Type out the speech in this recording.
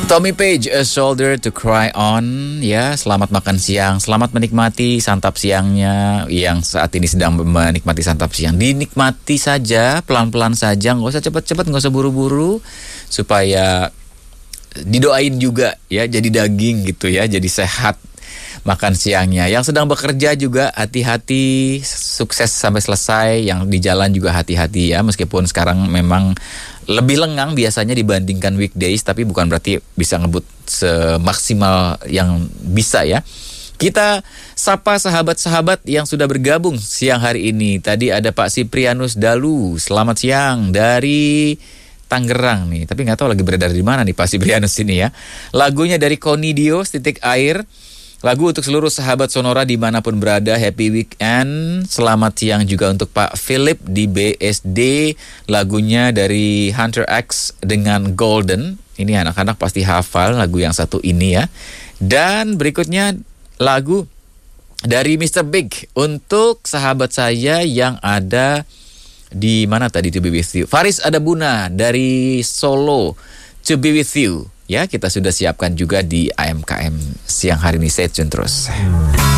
Tommy Page, A Shoulder to Cry On. Ya, selamat makan siang, selamat menikmati santap siangnya. Yang saat ini sedang menikmati santap siang, dinikmati saja, pelan-pelan saja, nggak usah cepat-cepat, nggak usah buru-buru, supaya didoain juga ya, jadi daging gitu ya, jadi sehat makan siangnya. Yang sedang bekerja juga hati-hati, sukses sampai selesai. Yang di jalan juga hati-hati ya, meskipun sekarang memang lebih lengang biasanya dibandingkan weekdays, tapi bukan berarti bisa ngebut semaksimal yang bisa ya. Kita sapa sahabat-sahabat yang sudah bergabung siang hari ini. Tadi ada Pak Siprianus Dalu, selamat siang dari Tangerang nih. Tapi nggak tahu lagi beredar di mana nih Pak Siprianus ini ya. Lagunya dari Konidio, Titik Air. Lagu untuk seluruh sahabat Sonora dimanapun berada, happy weekend. Selamat siang juga untuk Pak Philip di BSD. Lagunya dari Hunter X dengan Golden. Ini anak-anak pasti hafal lagu yang satu ini ya. Dan berikutnya lagu dari Mr. Big untuk sahabat saya yang ada di mana tadi, To Be With You. Faris Adabuna dari Solo, To Be With You. Ya, kita sudah siapkan juga di AMKM siang hari ini. Stay tune terus.